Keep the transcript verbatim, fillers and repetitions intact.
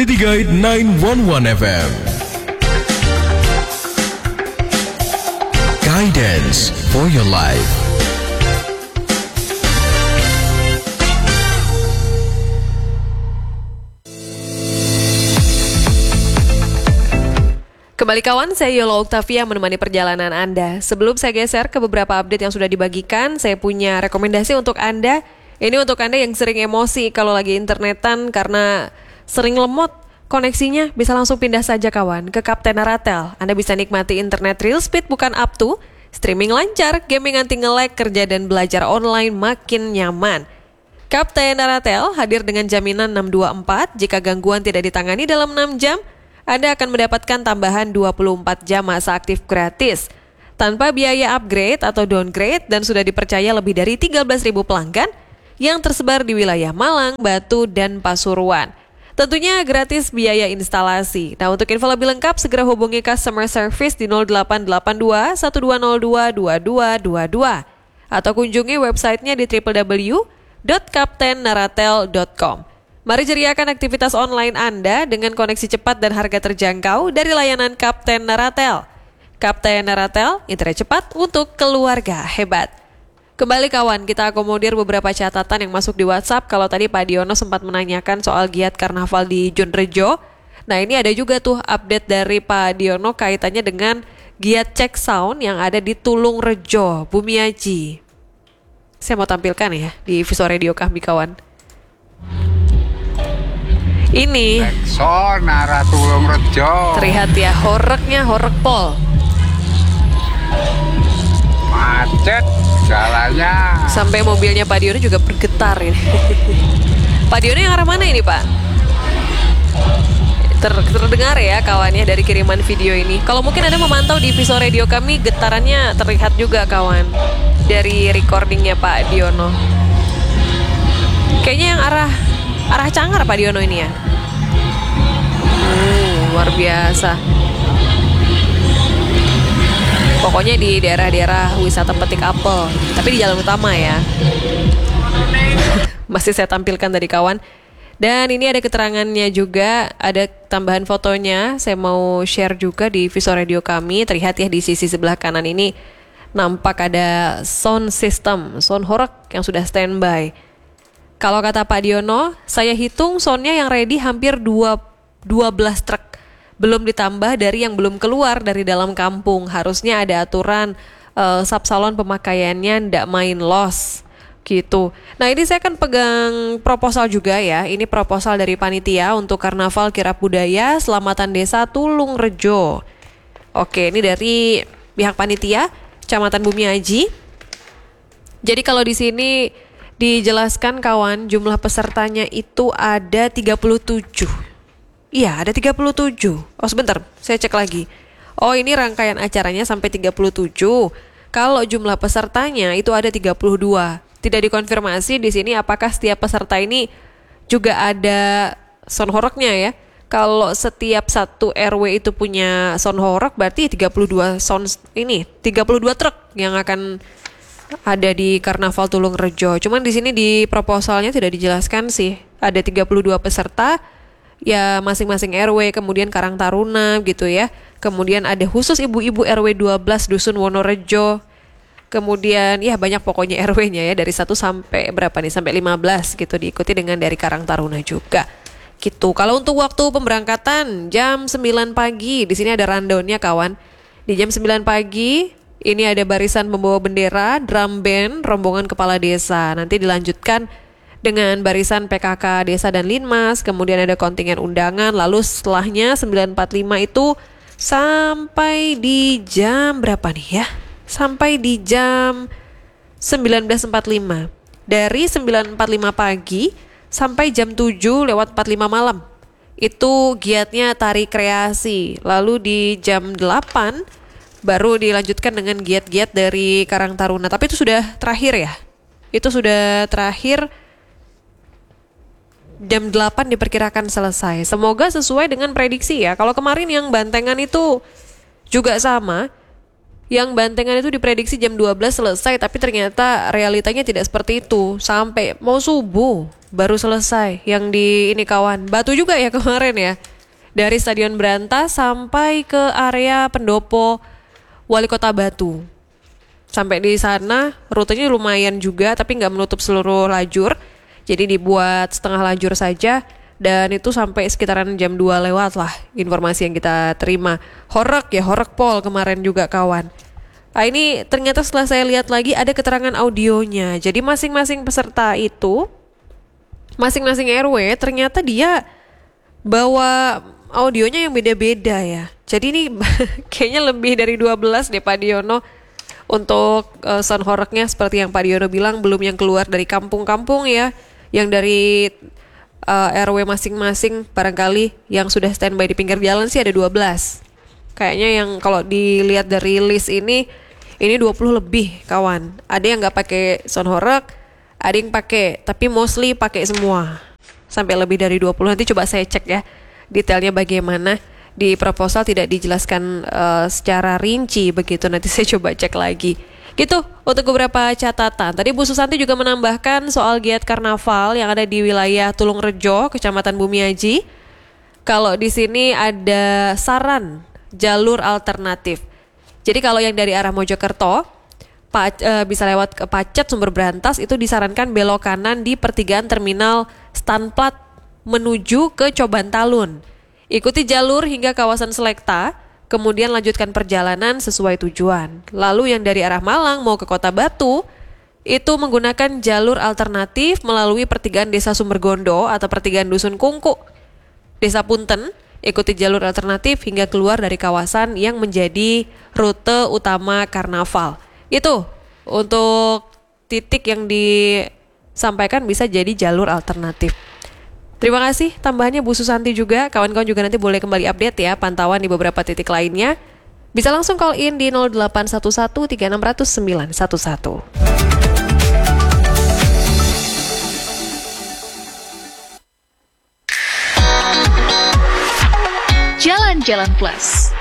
City Guide sembilan satu satu F M. Guidance for your life. Kembali kawan, saya Yola Oktavia menemani perjalanan Anda. Sebelum saya geser ke beberapa update yang sudah dibagikan, saya punya rekomendasi untuk Anda. Ini untuk Anda yang sering emosi kalau lagi internetan karena sering lemot koneksinya, bisa langsung pindah saja kawan ke Kapten Naratel. Anda bisa nikmati internet real speed bukan up to, streaming lancar, gaming anti nge-lag, kerja dan belajar online makin nyaman. Kapten Naratel hadir dengan jaminan enam dua empat, jika gangguan tidak ditangani dalam enam jam, Anda akan mendapatkan tambahan dua puluh empat jam masa aktif gratis tanpa biaya upgrade atau downgrade dan sudah dipercaya lebih dari tiga belas ribu pelanggan yang tersebar di wilayah Malang, Batu, dan Pasuruan. Tentunya gratis biaya instalasi. Nah, untuk info lebih lengkap segera hubungi customer service di nol delapan delapan dua satu dua nol dua dua dua dua dua atau kunjungi websitenya di w w w dot kapten naratel dot com. Mari ceriakan aktivitas online Anda dengan koneksi cepat dan harga terjangkau dari layanan Kapten Naratel. Kapten Naratel, internet cepat untuk keluarga hebat. Kembali kawan, kita akomodir beberapa catatan yang masuk di WhatsApp. Kalau tadi Pak Diono sempat menanyakan soal giat karnaval di Jonrejo. Nah, ini ada juga tuh update dari Pak Diono kaitannya dengan giat cek sound yang ada di Tulungrejo, Bumiaji. Saya mau tampilkan ya di visual radio kami kawan. Ini Lekson arah Tulungrejo. Terlihat ya horeknya, horek pol. Macet jalannya. Sampai mobilnya Pak Diono juga bergetar ini. Pak Diono yang arah mana ini Pak? Ter terdengar ya kawannya dari kiriman video ini. Kalau mungkin Anda memantau di visual radio kami, getarannya terlihat juga kawan dari recordingnya Pak Diono. Kayaknya yang arah arah Cangar Pak Diono ini ya. Hmm, luar biasa. Pokoknya di daerah-daerah wisata petik apel, tapi di jalan utama ya. Masih saya tampilkan tadi kawan. Dan ini ada keterangannya juga, ada tambahan fotonya. Saya mau share juga di visual radio kami. Terlihat ya di sisi sebelah kanan ini nampak ada sound system, sound horek yang sudah standby. Kalau kata Pak Diono, saya hitung soundnya yang ready hampir dua belas truk. Belum ditambah dari yang belum keluar dari dalam kampung. Harusnya ada aturan uh, subsalon pemakaiannya ndak main loss gitu. Nah, ini saya kan pegang proposal juga ya. Ini proposal dari panitia untuk Karnaval Kirap Budaya Selamatan Desa Tulungrejo. Oke, ini dari pihak panitia Kecamatan Bumiaji. Jadi kalau di sini dijelaskan kawan, jumlah pesertanya itu ada tiga puluh tujuh. Iya, ada tiga puluh tujuh. Oh, sebentar, saya cek lagi. Oh, ini rangkaian acaranya sampai tiga puluh tujuh. Kalau jumlah pesertanya itu ada tiga puluh dua. Tidak dikonfirmasi di sini apakah setiap peserta ini juga ada sound horoknya ya. Kalau setiap satu R W itu punya sound horok, berarti tiga puluh dua sound ini, tiga puluh dua truk yang akan ada di Karnaval Tulungrejo. Cuman di sini di proposalnya tidak dijelaskan sih. Ada tiga puluh dua peserta. Ya masing-masing R W, kemudian Karang Taruna gitu ya. Kemudian ada khusus ibu-ibu R W dua belas Dusun Wonorejo. Kemudian ya banyak pokoknya R W-nya ya, dari satu sampai berapa nih, sampai lima belas gitu, diikuti dengan dari Karang Taruna juga. Gitu. Kalau untuk waktu pemberangkatan jam sembilan pagi, di sini ada rundown-nya kawan. Di jam sembilan pagi ini ada barisan pembawa bendera, drum band, rombongan kepala desa. Nanti dilanjutkan dengan barisan P K K Desa dan Linmas, kemudian ada kontingen undangan, lalu setelahnya sembilan empat puluh lima itu sampai di jam berapa nih ya? Sampai di jam sembilan belas empat puluh lima. Dari sembilan empat puluh lima pagi sampai jam tujuh lewat empat puluh lima malam. Itu giatnya tari kreasi. Lalu di jam delapan baru dilanjutkan dengan giat-giat dari Karang Taruna. Tapi itu sudah terakhir ya? Itu sudah terakhir. Jam delapan diperkirakan selesai. Semoga sesuai dengan prediksi ya. Kalau kemarin yang Bantengan itu juga sama. Yang Bantengan itu diprediksi jam dua belas selesai, tapi ternyata realitanya tidak seperti itu. Sampai mau subuh. baru selesai yang di ini kawan. Batu juga ya kemarin ya. Dari Stadion Brantas sampai ke area pendopo Wali Kota Batu. Sampai di sana rutenya lumayan juga tapi nggak menutup seluruh lajur. Jadi dibuat setengah lajur saja. Dan itu sampai sekitaran jam dua lewat lah informasi yang kita terima. Horek ya, horek pol kemarin juga kawan. Nah ini ternyata setelah saya lihat lagi ada keterangan audionya. Jadi masing-masing peserta itu, masing-masing R W ternyata dia bawa audionya yang beda-beda ya. Jadi ini kayaknya lebih dari dua belas deh Pak Diono. Untuk uh, sound horeknya seperti yang Pak Diono bilang belum yang keluar dari kampung-kampung ya. Yang dari Uh, R W masing-masing barangkali yang sudah standby di pinggir jalan sih ada dua belas. Kayaknya yang kalau dilihat dari list ini ini dua puluh lebih kawan. Ada yang nggak pakai sound horek, ada yang pakai, tapi mostly pakai semua. Sampai lebih dari dua puluh. Nanti coba saya cek ya detailnya bagaimana. Di proposal tidak dijelaskan uh, secara rinci begitu. Nanti saya coba cek lagi. Gitu untuk beberapa catatan. Tadi Bu Susanti juga menambahkan soal giat karnaval yang ada di wilayah Tulungrejo, Kecamatan Bumiaji. Kalau di sini ada saran jalur alternatif. Jadi kalau yang dari arah Mojokerto pa, e, bisa lewat ke Pacet Sumber Brantas itu disarankan belok kanan di pertigaan terminal Stanplat menuju ke Coban Talun. Ikuti jalur hingga kawasan Selekta. Kemudian lanjutkan perjalanan sesuai tujuan. Lalu yang dari arah Malang mau ke Kota Batu, itu menggunakan jalur alternatif melalui pertigaan Desa Sumbergondo atau pertigaan Dusun Kungku. Desa Punten, ikuti jalur alternatif hingga keluar dari kawasan yang menjadi rute utama karnaval. Itu untuk titik yang disampaikan bisa jadi jalur alternatif. Terima kasih tambahannya Bu Susanti juga. Kawan-kawan juga nanti boleh kembali update ya pantauan di beberapa titik lainnya. Bisa langsung call in di nol delapan satu satu tiga enam nol nol sembilan satu satu. Jalan-Jalan Plus.